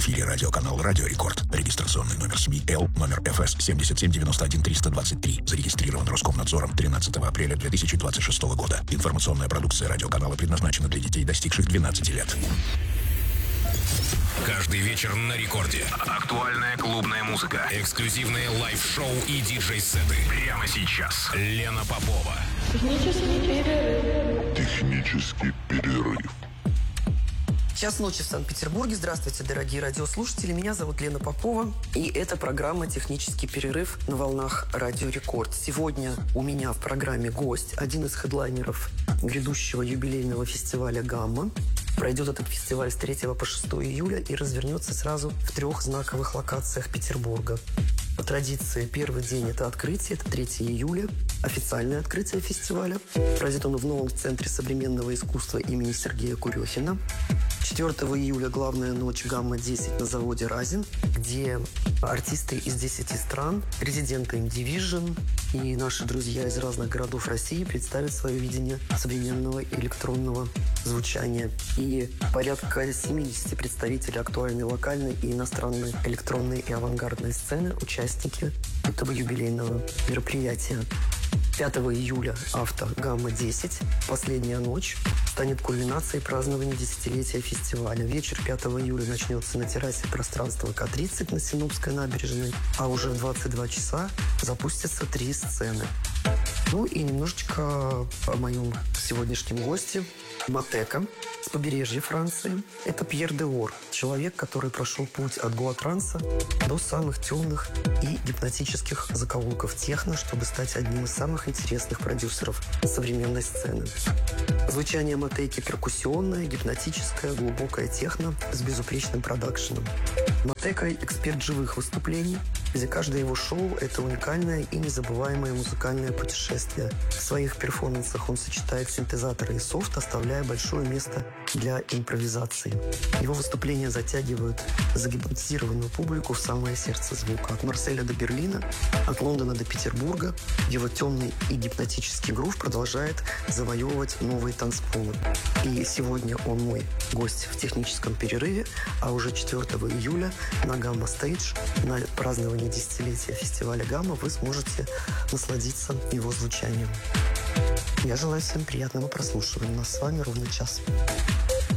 эфире радиоканал «Радио Рекорд». Регистрационный номер СМИ Л, номер ФС 7791-323. Зарегистрирован Роскомнадзором 13 апреля 2026 года. Информационная продукция радиоканала предназначена для детей, достигших 12 лет. Каждый вечер на рекорде. Актуальная клубная музыка. Эксклюзивные лайв-шоу и диджей-сеты. Прямо сейчас. Лена Попова. Технический перерыв. Час ночи в Санкт-Петербурге. Здравствуйте, дорогие радиослушатели. Меня зовут Лена Попова. И это программа «Технический перерыв» на волнах Радио Рекорд. Сегодня у меня в программе гость, один из хедлайнеров грядущего юбилейного фестиваля «Гамма». Пройдет этот фестиваль с 3 по 6 июля и развернется сразу в 3 знаковых локациях Петербурга. По традиции, первый день – это открытие, это 3 июля, официальное открытие фестиваля. Пройдет он в новом центре современного искусства имени Сергея Курехина. 4 июля главная ночь «Гамма-10» на заводе «Разин», где артисты из 10 стран, резиденты M-Division и наши друзья из разных городов России представят свое видение современного электронного звучания. И порядка 70 представителей актуальной локальной и иностранной электронной и авангардной сцены, участники этого юбилейного мероприятия. 5 июля авто «Гамма-10», последняя ночь, станет кульминацией празднования десятилетия фестиваля. Вечер 5 июля начнется на террасе пространства К-30 на Синопской набережной, а уже в 22 часа запустятся 3 сцены. Ну и немножечко о моем сегодняшнем госте. Матека с побережья Франции. Это Пьер де Ор, человек, который прошел путь от гоа-транса до самых темных и гипнотических закоулков техно, чтобы стать одним из самых интересных продюсеров современной сцены. Звучание Матеки перкуссионное, гипнотическое, глубокое техно с безупречным продакшеном. Матека – эксперт живых выступлений, где каждое его шоу – это уникальное и незабываемое музыкальное путешествие. В своих перформансах он сочетает синтезаторы и софт, оставляя большое место для импровизации. Его выступления затягивают загипнотизированную публику в самое сердце звука. От Марселя до Берлина, от Лондона до Петербурга его темный и гипнотический грув продолжает завоевывать новые танцполы. И сегодня он мой гость в техническом перерыве, а уже 4 июля на Гамма Стейдж, на праздновании десятилетия фестиваля Гамма, вы сможете насладиться его звучанием. Я желаю всем приятного прослушивания. У нас с вами ровно час.